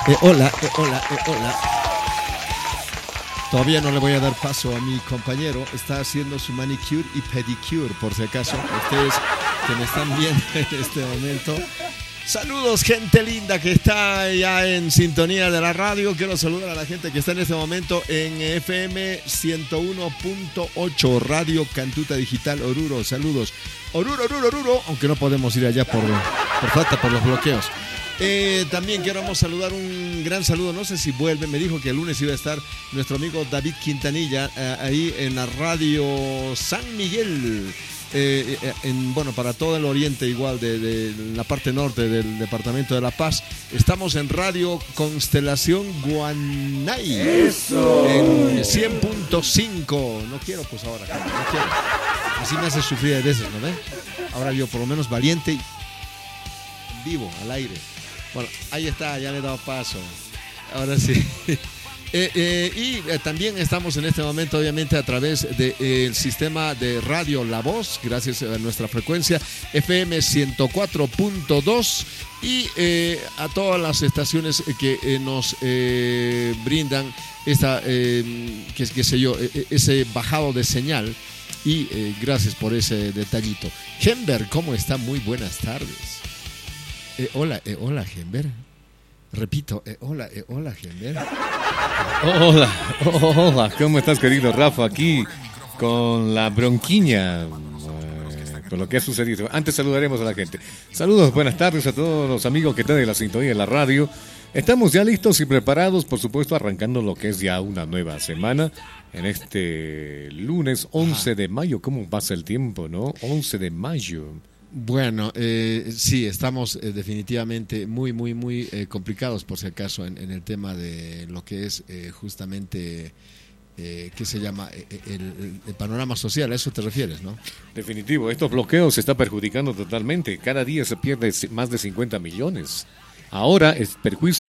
Hola. Todavía no le voy a dar paso a mi compañero. Está haciendo su manicure y pedicure, por si acaso. Ustedes que me están viendo en este momento. Saludos, gente linda que está ya en sintonía de la radio. Quiero saludar a la gente que está en este momento en FM 101.8 Radio Cantuta Digital Oruro. Saludos. Oruro. Aunque no podemos ir allá por falta, por los bloqueos. También queremos saludar, un gran saludo, no sé si vuelve, me dijo que el lunes iba a estar nuestro amigo David Quintanilla ahí en la radio San Miguel, para todo el oriente igual de la parte norte del departamento de La Paz. Estamos en Radio Constelación Guanay. ¡Eso! En 100.5. No quiero pues ahora, no quiero. Así me hace sufrir a veces, ¿no ves? Ahora yo por lo menos valiente y vivo, al aire. Bueno, ahí está, ya le he dado paso. Ahora sí. Y también estamos en este momento, obviamente, a través del sistema de Radio La Voz, gracias a nuestra frecuencia FM 104.2 y a todas las estaciones que nos brindan ese bajado de señal. Y gracias por ese detallito. Gember, ¿cómo está? Muy buenas tardes. Hola, Gember. Repito, hola, Gember. Hola, ¿cómo estás, querido Rafa? Aquí con la bronquiña, con lo que ha sucedido. Antes saludaremos a la gente. Saludos, buenas tardes a todos los amigos que están de la sintonía de la radio. Estamos ya listos y preparados, por supuesto, arrancando lo que es ya una nueva semana. En este lunes 11 de mayo, ¿cómo pasa el tiempo, no? 11 de mayo. Bueno, sí, estamos definitivamente muy complicados, por si acaso, en el tema de lo que es justamente, ¿qué se llama? El panorama social. ¿A eso te refieres, no? Definitivo, estos bloqueos se están perjudicando totalmente. Cada día se pierde más de 50 millones. Ahora